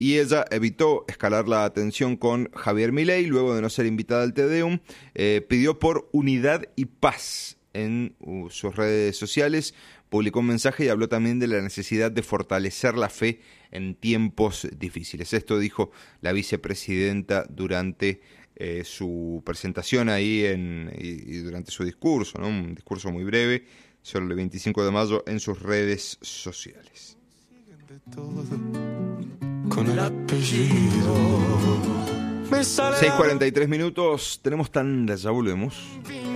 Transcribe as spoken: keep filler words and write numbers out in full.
y ella evitó escalar la tensión con Javier Milei luego de no ser invitada al Te Deum. Eh, pidió por unidad y paz en uh, sus redes sociales, publicó un mensaje y habló también de la necesidad de fortalecer la fe en tiempos difíciles. Esto dijo la vicepresidenta durante eh, su presentación ahí en, y, y durante su discurso, ¿no? Un discurso muy breve sobre el veinticinco de mayo en sus redes sociales. Con el apellido. seis cuarenta y tres minutos, tenemos tanda, ya volvemos.